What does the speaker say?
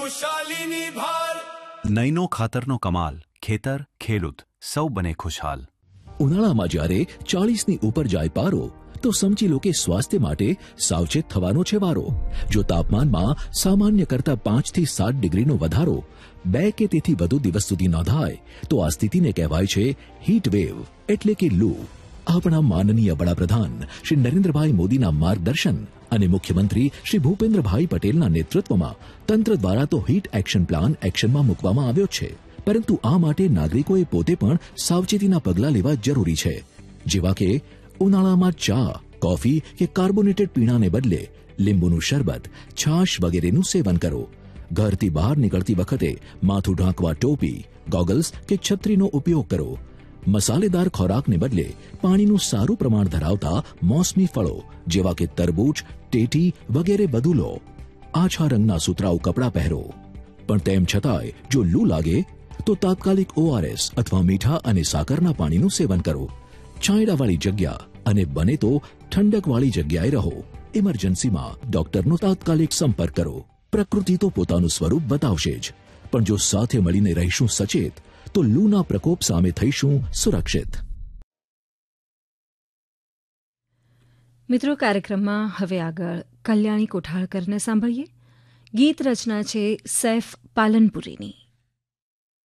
ખુશાલીની ભાર. નઈનો ખાતરનો કમાલ. ખેતર, ખેડૂત સૌ બને ખુશહાલ. ઉનાળામાં જ્યારે 40ની ઉપર જાય પારો તો સમજી લો કે સ્વાસ્થ્ય માટે સાવચેત થવાનો છે વારો. જો તાપમાનમાં સામાન્ય કરતા 5 થી 7 ડિગ્રીનો વધારો 2 કે તેથી વધુ દિવસ સુધી નોંધાય તો આ સ્થિતિને કહેવાય છે હીટ વેવ એટલે કે લૂ. આપણા માનનીય વડાપ્રધાન શ્રી નરેન્દ્રભાઈ મોદીના માર્ગદર્શન અને મુખ્યમંત્રી શ્રી ભૂપેન્દ્રભાઈ પટેલના નેતૃત્વમાં તંત્ર દ્વારા તો હીટ એક્શન પ્લાન એક્શનમાં મૂકવામાં આવ્યો છે, પરંતુ આ માટે નાગરિકોએ પોતે પણ સાવચેતીના પગલાં લેવા જરૂરી છે, જેવા કે ઉનાળામાં ચા, કોફી કે કાર્બોનેટેડ પીણાને બદલે લીંબુનું શરબત, છાશ વગેરેનું સેવન કરો. ઘરથી બહાર નીકળતી વખતે માથું ઢાંકવા ટોપી, ગોગલ્સ કે છત્રીનો ઉપયોગ કરો. મસાલેદાર ખોરાકને બદલે પાણીનું સારું પ્રમાણ ધરાવતા મોસમી ફળો જેવા કે તરબૂચ, ટેટી વગેરે વધુ લો. આછા રંગના સુતરાઉ કપડાં પહેરો. પણ તેમ છતાંય જો લૂ લાગે તો તાત્કાલિક ORS અથવા મીઠા અને સાકરના પાણીનું સેવન કરો. છાંયડાવાળી જગ્યા અને બને તો ઠંડકવાળી જગ્યાએ રહો. ઇમરજન્સીમાં ડોક્ટરનો તાત્કાલિક સંપર્ક કરો. પ્રકૃતિ તો પોતાનું સ્વરૂપ બતાવશે જ, પણ જો સાથે મળીને રહીશું સચેત તો લૂના પ્રકોપ સામે થઈશું સુરક્ષિત. મિત્રો, કાર્યક્રમમાં હવે આગળ કલ્યાણી કોઠાળકરને સાંભળીએ. ગીત રચના છે સૈફ પાલનપુરીની.